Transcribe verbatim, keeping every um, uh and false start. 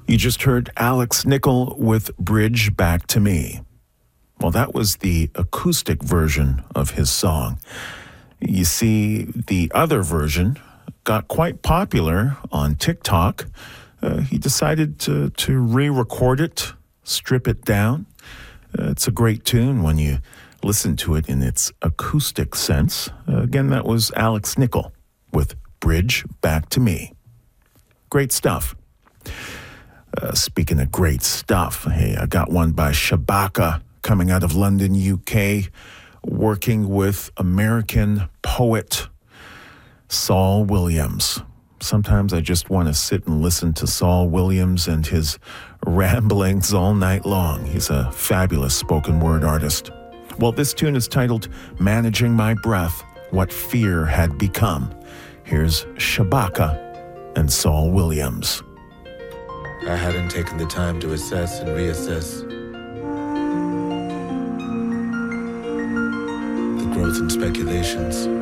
You just heard Alex Nickel with Bridge Back to Me. Well, that was the acoustic version of his song. You see, the other version got quite popular on TikTok. Uh, he decided to, to re-record it, strip it down. Uh, it's a great tune when you listen to it in its acoustic sense. Uh, again, that was Alex Nickel with Bridge Back to Me. Great stuff. Uh, speaking of great stuff, hey, I got one by Shabaka coming out of London, U K, working with American poet Saul Williams. Sometimes I just want to sit and listen to Saul Williams and his ramblings all night long. He's a fabulous spoken word artist. Well, this tune is titled Managing My Breath, What Fear Had Become. Here's Shabaka and Saul Williams. I hadn't taken the time to assess and reassess the growth and speculations